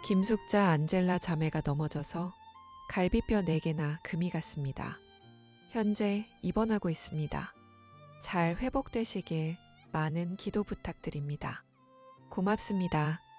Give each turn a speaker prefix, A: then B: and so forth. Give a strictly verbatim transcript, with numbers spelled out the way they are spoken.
A: 김숙자 안젤라 자매가 넘어져서 갈비뼈 네 개나 금이 갔습니다. 현재 입원하고 있습니다. 잘 회복되시길 많은 기도 부탁드립니다. 고맙습니다.